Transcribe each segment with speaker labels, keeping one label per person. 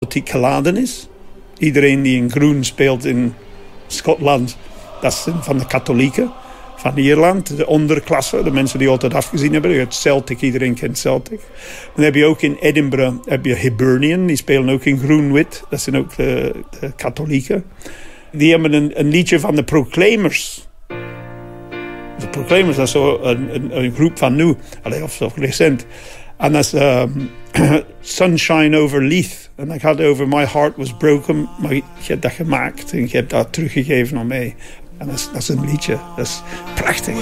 Speaker 1: fanatiek geladen is. Iedereen die in groen speelt in Schotland, dat zijn van de katholieken. Van Ierland, de onderklasse, de mensen die altijd afgezien hebben. Je hebt Celtic, iedereen kent Celtic. Dan heb je ook in Edinburgh Hibernian, die spelen ook in groen-wit. Dat zijn ook de katholieken. Die hebben een liedje van de Proclaimers. De Proclaimers, dat is zo een groep van nu, of recent. En dat is Sunshine Over Leith. En dat gaat over My Heart Was Broken. Maar je hebt dat gemaakt en je hebt dat teruggegeven aan mij. En dat is een liedje. Dat is prachtig.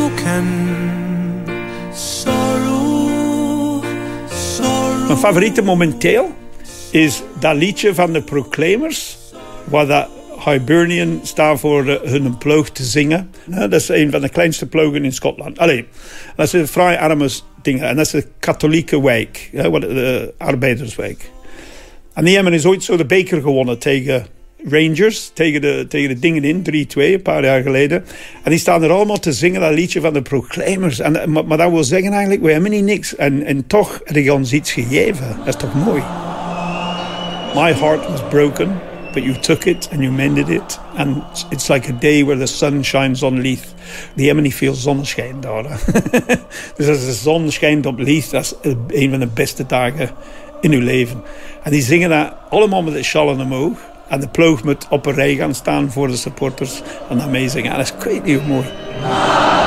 Speaker 1: Mijn favoriete momenteel is dat liedje van de Proclaimers. Waar dat Hibernian staat voor hun ploeg te zingen. Dat is een van de kleinste ploegen in Schotland. Allee, dat is een vrij arme ding. En dat is de katholieke wijk. De arbeiderswijk. En die hebben dus ooit zo de beker gewonnen tegen Rangers. Tegen de dingen in. 3-2, een paar jaar geleden. En die staan er allemaal te zingen, dat liedje van de Proclaimers. Maar dat wil zeggen eigenlijk, we hebben niet niks. En toch heb je ons iets gegeven. Dat is toch mooi. My heart was broken. But you took it and you mended it. And it's like a day where the sun shines on Leith. Die hebben niet veel zonneschijn daar. Dus als de zon schijnt op Leith, dat is een van de beste dagen in uw leven. En die zingen dat allemaal met de schallen omhoog. En de ploeg moet op een rij gaan staan voor de supporters. En dan meezingen. En dat is, ik weet niet hoe mooi.